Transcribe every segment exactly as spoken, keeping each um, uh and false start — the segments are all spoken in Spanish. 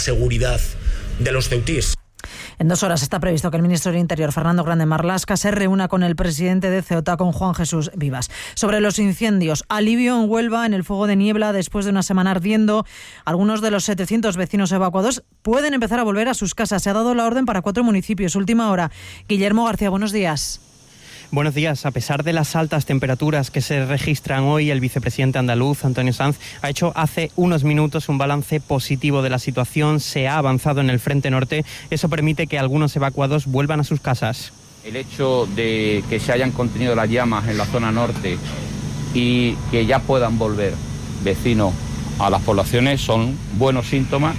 seguridad de los ceutís. En dos horas está previsto que el ministro del Interior, Fernando Grande Marlaska, se reúna con el presidente de Ceuta, con Juan Jesús Vivas. Sobre los incendios, alivio en Huelva en el fuego de niebla después de una semana ardiendo. Algunos de los setecientos vecinos evacuados pueden empezar a volver a sus casas. Se ha dado la orden para cuatro municipios. Última hora. Guillermo García, buenos días. Buenos días. A pesar de las altas temperaturas que se registran hoy, el vicepresidente andaluz, Antonio Sanz, ha hecho hace unos minutos un balance positivo de la situación. Se ha avanzado en el frente norte. Eso permite que algunos evacuados vuelvan a sus casas. El hecho de que se hayan contenido las llamas en la zona norte y que ya puedan volver vecinos a las poblaciones son buenos síntomas.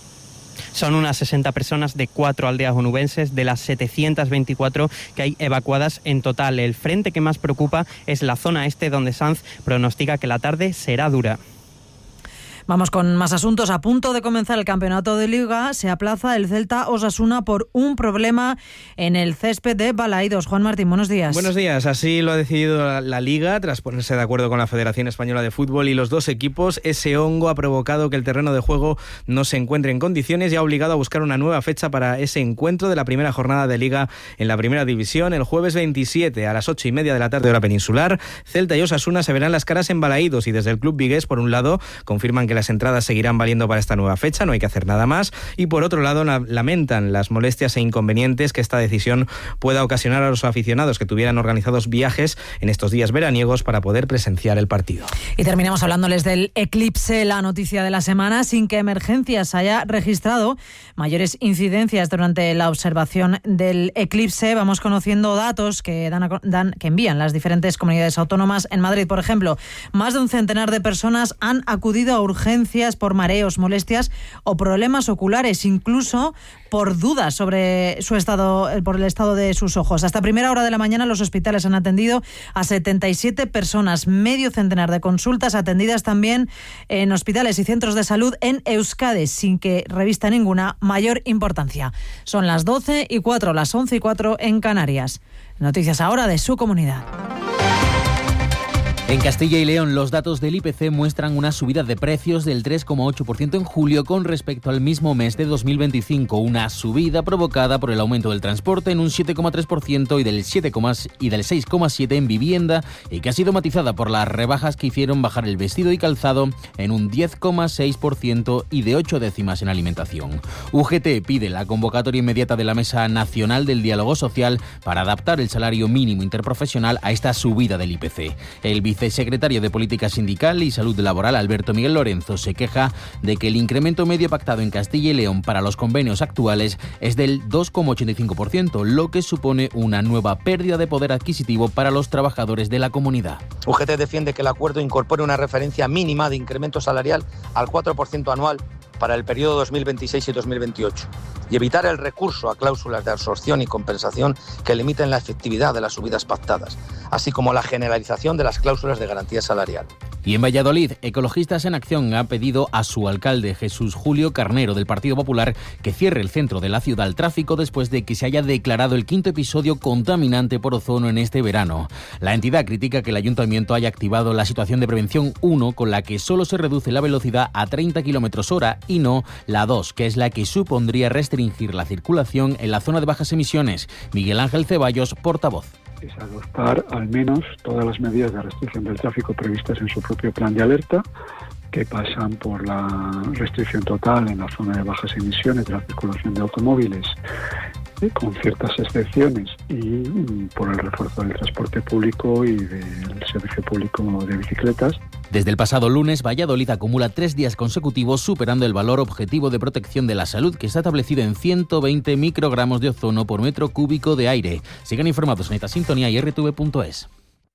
Son unas sesenta personas de cuatro aldeas onubenses de las setecientas veinticuatro que hay evacuadas en total. El frente que más preocupa es la zona este, donde Sanz pronostica que la tarde será dura. Vamos con más asuntos. A punto de comenzar el campeonato de Liga, se aplaza el Celta Osasuna por un problema en el césped de Balaídos. Juan Martín, buenos días. Buenos días. Así lo ha decidido la, la Liga, tras ponerse de acuerdo con la Federación Española de Fútbol y los dos equipos. Ese hongo ha provocado que el terreno de juego no se encuentre en condiciones y ha obligado a buscar una nueva fecha para ese encuentro de la primera jornada de Liga en la Primera División. El jueves veintisiete a las ocho y media de la tarde, hora peninsular, Celta y Osasuna se verán las caras en Balaídos, y desde el club vigués, por un lado, confirman que las entradas seguirán valiendo para esta nueva fecha, no hay que hacer nada más, y por otro lado lamentan las molestias e inconvenientes que esta decisión pueda ocasionar a los aficionados que tuvieran organizados viajes en estos días veraniegos para poder presenciar el partido. Y terminamos hablándoles del eclipse, la noticia de la semana, sin que Emergencias haya registrado mayores incidencias durante la observación del eclipse. Vamos conociendo datos que dan, a, dan que envían las diferentes comunidades autónomas. En Madrid, por ejemplo, más de un centenar de personas han acudido a urgencias por mareos, molestias o problemas oculares, incluso por dudas sobre su estado, por el estado de sus ojos. Hasta primera hora de la mañana los hospitales han atendido a setenta y siete personas, medio centenar de consultas atendidas también en hospitales y centros de salud en Euskadi, sin que revista ninguna mayor importancia. Son las doce y cuatro, las once y cuatro en Canarias. Noticias ahora de su comunidad. En Castilla y León, los datos del I P C muestran una subida de precios del tres coma ocho por ciento en julio con respecto al mismo mes de dos mil veinticinco, una subida provocada por el aumento del transporte en un siete coma tres por ciento y del, siete, y del seis coma siete por ciento en vivienda, y que ha sido matizada por las rebajas que hicieron bajar el vestido y calzado en un diez coma seis por ciento y de ocho décimas en alimentación. U G T pide la convocatoria inmediata de la Mesa Nacional del Diálogo Social para adaptar el salario mínimo interprofesional a esta subida del I P C. El vicesecretario de Política Sindical y Salud Laboral, Alberto Miguel Lorenzo, se queja de que el incremento medio pactado en Castilla y León para los convenios actuales es del dos coma ochenta y cinco por ciento, lo que supone una nueva pérdida de poder adquisitivo para los trabajadores de la comunidad. U G T defiende que el acuerdo incorpore una referencia mínima de incremento salarial al cuatro por ciento anual para el periodo dos mil veintiséis y dos mil veintiocho y evitar el recurso a cláusulas de absorción y compensación que limiten la efectividad de las subidas pactadas, así como la generalización de las cláusulas de garantía salarial. Y en Valladolid, Ecologistas en Acción ha pedido a su alcalde, Jesús Julio Carnero, del Partido Popular, que cierre el centro de la ciudad al tráfico después de que se haya declarado el quinto episodio contaminante por ozono en este verano. La entidad critica que el ayuntamiento haya activado la situación de prevención uno, con la que solo se reduce la velocidad a treinta kilómetros hora, y no la dos, que es la que supondría restringir la circulación en la zona de bajas emisiones. Miguel Ángel Ceballos, portavoz. Es adoptar al menos todas las medidas de restricción del tráfico previstas en su propio plan de alerta, que pasan por la restricción total en la zona de bajas emisiones de la circulación de automóviles, eh, con ciertas excepciones, y por el refuerzo del transporte público y del servicio público de bicicletas. Desde el pasado lunes, Valladolid acumula tres días consecutivos superando el valor objetivo de protección de la salud, que está establecido en ciento veinte microgramos de ozono por metro cúbico de aire. Sigan informados en esta sintonía y r t v punto es.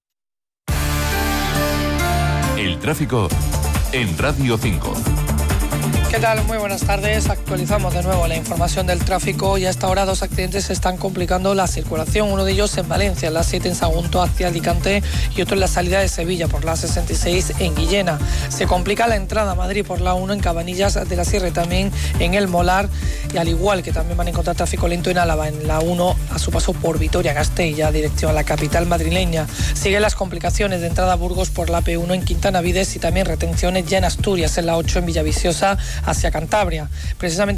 El tráfico en Radio cinco. ¿Qué tal? Muy buenas tardes. Actualizamos de nuevo la información del tráfico y a esta hora dos accidentes están complicando la circulación. Uno de ellos en Valencia, en la siete en Sagunto hacia Alicante, y otro en la salida de Sevilla por la sesenta y seis en Guillena. Se complica la entrada a Madrid por la uno en Cabanillas de la Sierra y también en El Molar, y al igual que también van a encontrar tráfico lento en Álava en la uno a su paso por Vitoria-Gasteiz, dirección a la capital madrileña. Siguen las complicaciones de entrada a Burgos por la P uno en Quintana Vides y también retenciones ya en Asturias en la ocho en Villaviciosa hacia Cantabria. Precisamente